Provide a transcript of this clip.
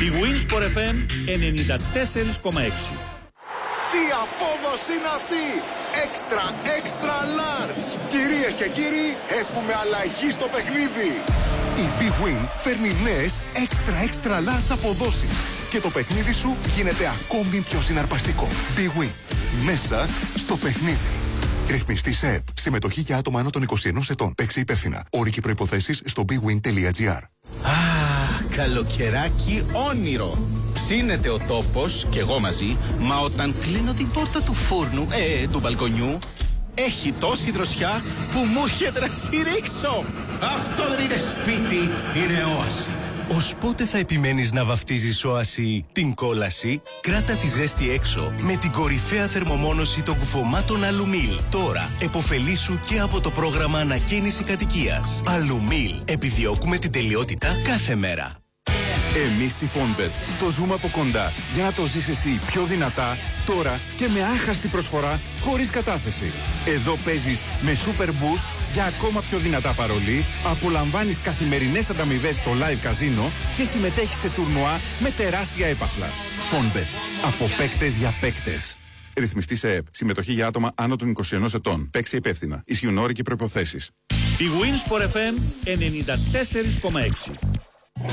Big Wins for FM 94,6. Τι απόδοση είναι αυτή! Extra large! Κυρίες και κύριοι, έχουμε αλλαγή στο παιχνίδι! Η Big Win φέρνει νέες extra large αποδόσεις και το παιχνίδι σου γίνεται ακόμη πιο συναρπαστικό. Big Win. Μέσα στο παιχνίδι. Ρυθμιστή σε ΕΠ. Συμμετοχή για άτομα άνω των 21 ετών. Παίξε υπεύθυνα. Όροι και προϋποθέσεις στο bigwin.gr. Καλοκαιράκι όνειρο. Ψήνεται ο τόπος και εγώ μαζί, μα όταν κλείνω την πόρτα του φούρνου, του μπαλκονιού, έχει τόση δροσιά που μου έρχεται να τσιρίξω. Αυτό δεν είναι σπίτι, είναι όαση. Ως πότε θα επιμένεις να βαφτίζεις όαση την κόλαση? Κράτα τη ζέστη έξω με την κορυφαία θερμομόνωση των κουφωμάτων Αλουμίλ. Τώρα εποφελήσου και από το πρόγραμμα ανακαίνιση κατοικίας. Αλουμίλ. Επιδιώκουμε την τελειότητα κάθε μέρα. Εμείς στη Fonbet το ζούμε από κοντά για να το ζεις εσύ πιο δυνατά, τώρα και με άχαστη προσφορά χωρίς κατάθεση. Εδώ παίζεις με Super Boost για ακόμα πιο δυνατά παρολί, απολαμβάνεις καθημερινές ανταμοιβές στο live καζίνο και συμμετέχεις σε τουρνουά με τεράστια έπαθλα. Fonbet. Από παίκτες για παίκτες. Ρυθμιστή σε ΕΠ. Συμμετοχή για άτομα άνω των 21 ετών. Παίξε υπεύθυνα. Ισχύουν όροι και προϋποθέσεις. Big Wins for FM 94,6.